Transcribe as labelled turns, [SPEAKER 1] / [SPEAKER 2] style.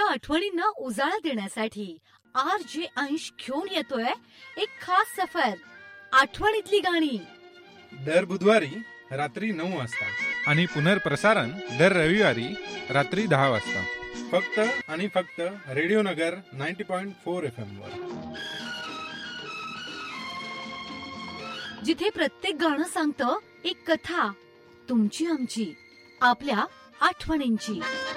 [SPEAKER 1] तुमच्या आठवणींना उजाळा देण्यासाठी RJ अंश घेऊन येतोय एक खास सफर, आठवणीतली गाणी.
[SPEAKER 2] दर बुधवारी रात्री 9 वाजता
[SPEAKER 3] आणि पुनर्प्रसारण दर रविवारी रात्री 10 वाजता.
[SPEAKER 2] फक्त आणि फक्त रेडिओ नगर 90.4 FM वर.
[SPEAKER 1] जिथे प्रत्येक गाणं सांगतं एक कथा, तुमची आमची, आपल्या आठवणींची.